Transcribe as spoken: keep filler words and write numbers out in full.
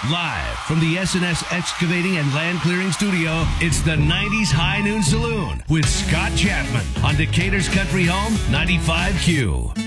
Live from the S and S Excavating and Land Clearing Studio, it's the nineties High Noon Saloon with Scott Chapman on Decatur's Country Home ninety-five Q.